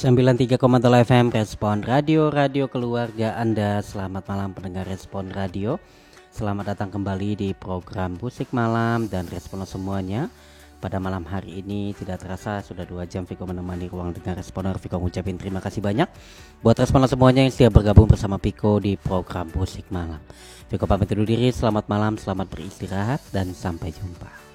93,0 FM Respon Radio, radio keluarga Anda. Selamat malam pendengar Respon Radio. Selamat datang kembali di program Musik Malam dan Respon semuanya. Pada malam hari ini tidak terasa sudah 2 jam Viko menemani ruang dengar Responer. Viko ngucapin terima kasih banyak buat Respon semuanya yang setia bergabung bersama Viko di program Musik Malam. Viko pamit undur diri, selamat malam, selamat beristirahat dan sampai jumpa.